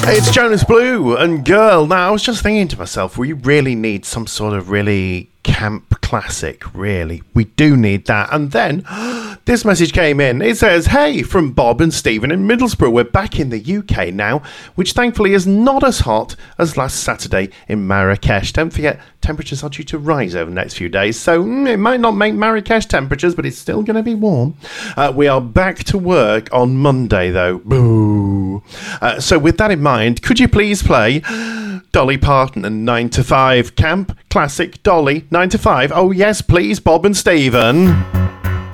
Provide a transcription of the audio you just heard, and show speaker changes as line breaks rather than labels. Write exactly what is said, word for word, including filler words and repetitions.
It's Jonas Blue and Girl. Now, I was just thinking to myself, we really need some sort of really camp classic, really. We do need that. And then this message came in. It says, hey, from Bob and Stephen in Middlesbrough. We're back in the U K now, which thankfully is not as hot as last Saturday in Marrakesh. Don't forget, temperatures are due to rise over the next few days, so mm, it might not make Marrakesh temperatures, but it's still going to be warm. Uh, we are back to work on Monday, though. Boo. Uh, so with that in mind, could you please play Dolly Parton and nine to five Camp Classic Dolly nine to five? Oh yes, please, Bob and Stephen.